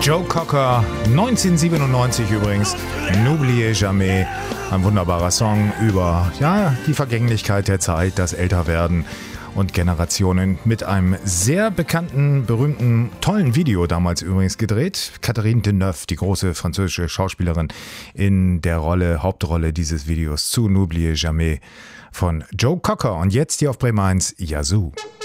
Joe Cocker, 1997 übrigens, N'oubliez jamais, ein wunderbarer Song über die Vergänglichkeit der Zeit, das Älterwerden und Generationen, mit einem sehr bekannten, berühmten, tollen Video damals übrigens gedreht. Catherine Deneuve, die große französische Schauspielerin, in der Hauptrolle dieses Videos zu N'oubliez jamais von Joe Cocker. Und jetzt hier auf Bremen 1, Yazoo.